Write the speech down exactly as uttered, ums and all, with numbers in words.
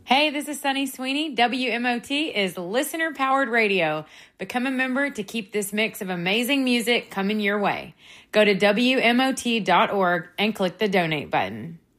Hey, this is Sunny Sweeney. W M O T is listener-powered radio. Become a member to keep this mix of amazing music coming your way. Go to W M O T dot org and click the donate button.